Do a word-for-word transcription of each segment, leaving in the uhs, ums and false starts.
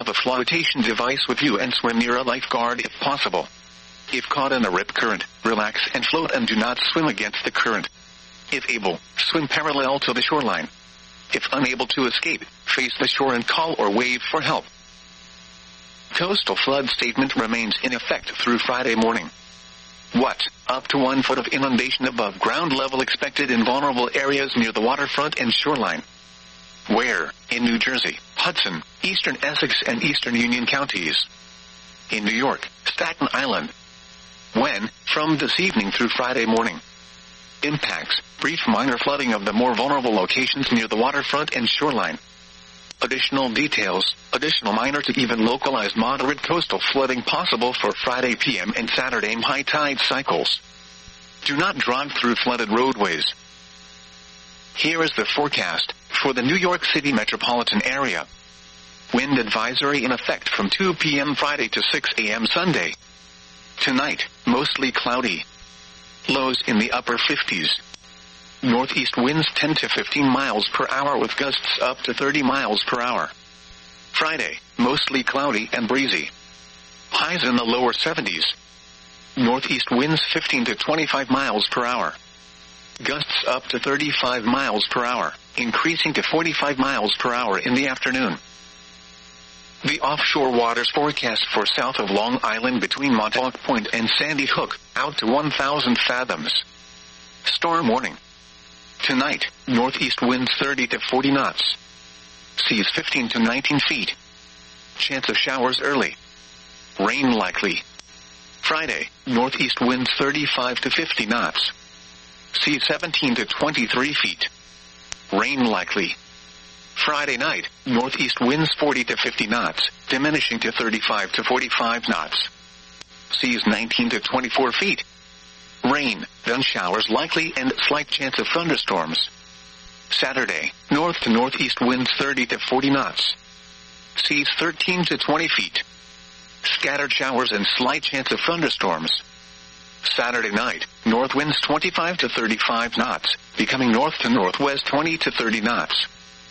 a flotation device with you and swim near a lifeguard if possible. If caught in a rip current, relax and float and do not swim against the current. If able, swim parallel to the shoreline. If unable to escape, face the shore and call or wave for help. Coastal flood statement remains in effect through Friday morning. What? Up to one foot of inundation above ground level expected in vulnerable areas near the waterfront and shoreline. Where? In New Jersey, Hudson, eastern Essex and eastern Union counties. In New York, Staten Island. When? From this evening through Friday morning. Impacts: brief minor flooding of the more vulnerable locations near the waterfront and shoreline. Additional details: additional minor to even localized moderate coastal flooding possible for Friday P M and Saturday high tide cycles. Do not drive through flooded roadways. Here is the forecast for the New York City metropolitan area. Wind advisory in effect from two p m Friday to six a m Sunday. Tonight, mostly cloudy. Lows in the upper fifties. Northeast winds ten to fifteen miles per hour with gusts up to thirty miles per hour. Friday, mostly cloudy and breezy. Highs in the lower seventies. Northeast winds fifteen to twenty-five miles per hour. Gusts up to thirty-five miles per hour, increasing to forty-five miles per hour in the afternoon. The offshore waters forecast for south of Long Island between Montauk Point and Sandy Hook, out to one thousand fathoms. Storm warning. Tonight, northeast winds thirty to forty knots. Seas fifteen to nineteen feet. Chance of showers early. Rain likely. Friday, northeast winds thirty-five to fifty knots. Seas seventeen to twenty-three feet. Rain likely. Friday night, northeast winds forty to fifty knots, diminishing to thirty-five to forty-five knots. Seas nineteen to twenty-four feet. Rain, then showers likely and slight chance of thunderstorms. Saturday, north to northeast winds thirty to forty knots. Seas thirteen to twenty feet. Scattered showers and slight chance of thunderstorms. Saturday night, north winds twenty-five to thirty-five knots, becoming north to northwest twenty to thirty knots.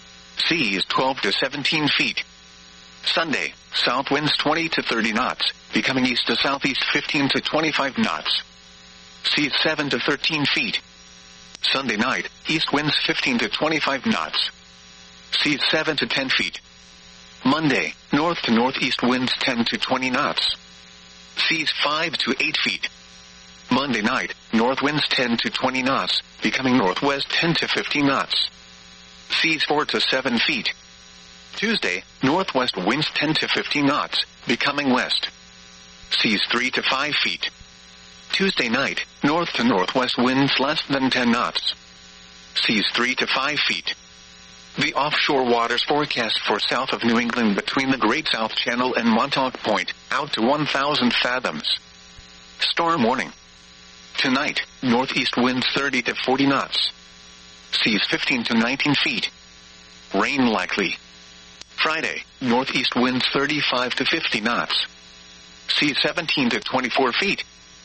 Seas twelve to seventeen feet. Sunday, south winds twenty to thirty knots, becoming east to southeast fifteen to twenty-five knots. Seas seven to thirteen feet. Sunday night, east winds fifteen to twenty-five knots. Seas seven to ten feet. Monday, north to northeast winds ten to twenty knots. Seas five to eight feet. Monday night, north winds ten to twenty knots, becoming northwest ten to fifteen knots. Seas four to seven feet. Tuesday, northwest winds ten to fifteen knots, becoming west. Seas three to five feet. Tuesday night, north to northwest winds less than ten knots. Seas three to five feet. The offshore waters forecast for south of New England between the Great South Channel and Montauk Point, out to one thousand fathoms. Storm warning. Tonight, northeast winds thirty to forty knots. Seas fifteen to nineteen feet. Rain likely. Friday, northeast winds thirty-five to fifty knots. Seas seventeen to twenty-four feet.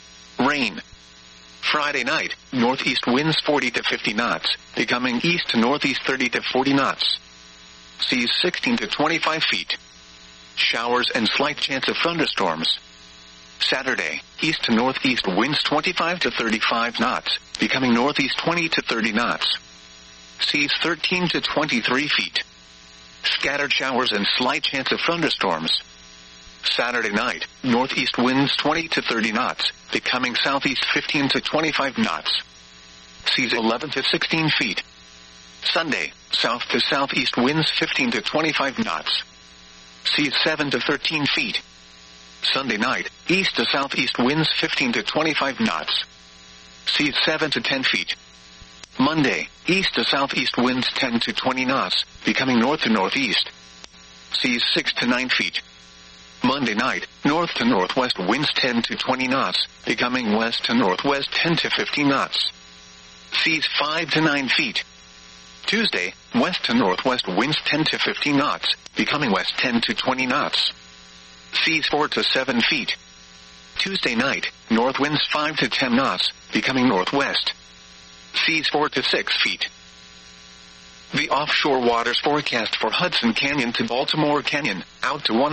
Rain. Friday night, northeast winds forty to fifty knots, becoming east to northeast thirty to forty knots. Seas sixteen to twenty-five feet. Showers and slight chance of thunderstorms. Saturday, east to northeast winds twenty-five to thirty-five knots, becoming northeast twenty to thirty knots. Seas thirteen to twenty-three feet. Scattered showers and slight chance of thunderstorms. Saturday night, northeast winds twenty to thirty knots, becoming southeast fifteen to twenty-five knots. Seas eleven to sixteen feet. Sunday, south to southeast winds fifteen to twenty-five knots. Seas seven to thirteen feet. Sunday night, east to southeast winds fifteen to twenty-five knots. Seas seven to ten feet. Monday, east to southeast winds ten to twenty knots, becoming north to northeast. Seas six to nine feet. Monday night, north to northwest winds ten to twenty knots, becoming west to northwest ten to fifteen knots. Seas five to nine feet. Tuesday, west to northwest winds ten to fifteen knots, becoming west ten to twenty knots. Seas four to seven feet. Tuesday night, north winds five to ten knots, becoming northwest. Seas four to six feet. The offshore waters forecast for Hudson Canyon to Baltimore Canyon, out to one